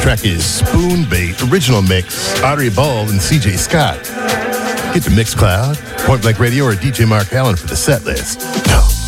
track is Spoon Bait Original Mix, Audrey Ball and CJ Scott. Get to Mixcloud, Point Blank Radio, or DJ Mark Allen for the set list.